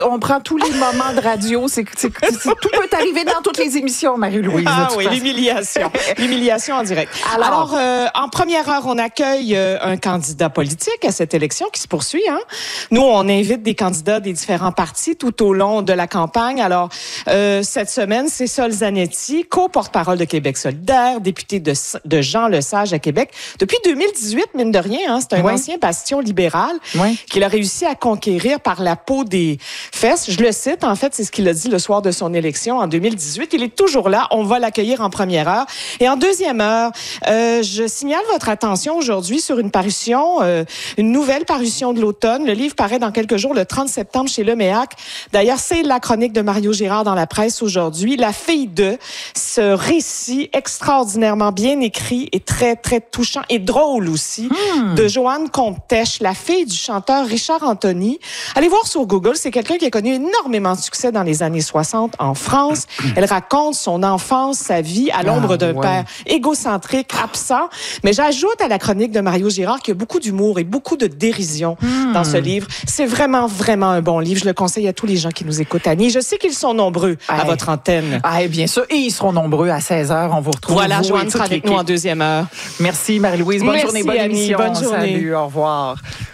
On prend tous les moments de radio. Tout peut arriver dans toutes les émissions, Marie-Louise. Ah oui, l'humiliation. L'humiliation en direct. Alors en première heure, on accueille un candidat politique à cette élection qui se poursuit. Nous, on invite des candidats des différents partis tout au long de la campagne. Alors, cette semaine, c'est Sol Zanetti, co-porte-parole de Québec solidaire, député de Jean Lesage à Québec. Depuis 2018, mine de rien, c'est un ancien bastion libéral qu'il a réussi à conquérir par la peau des fesses. Je le cite, en fait, c'est ce qu'il a dit le soir de son élection en 2018. Il est toujours là. On va l'accueillir en première heure. Et en deuxième heure, je signale votre attention aujourd'hui sur une parution, une nouvelle parution de l'automne. Le livre paraît dans quelques jours, le 30 septembre, chez Leméac. D'ailleurs, c'est la chronique de Mario Girard dans la presse aujourd'hui. La fille de ce récit extraordinairement bien écrit et très, très touchant et drôle aussi de Joanne Comtèche, la fille du chanteur Richard Anthony. Allez voir sur Google, c'est quelqu'un qui a connu énormément de succès dans les années 60 en France. Elle raconte son enfance, sa vie à l'ombre d'un père égocentrique, absent. Mais j'ajoute à la chronique de Mario Girard qu'il y a beaucoup d'humour et beaucoup de dérision dans ce livre. C'est vraiment, vraiment un bon livre. Je le conseille à tous les gens qui nous écoutent, Annie. Je sais qu'ils sont nombreux à votre antenne. Bien sûr. Et ils seront nombreux à 16h. On vous retrouve. Voilà, Joanne sera avec nous en deuxième heure. Merci, Marie-Louise. Bonne journée, bonne Annie. émission. Bonne journée. Salut, au revoir.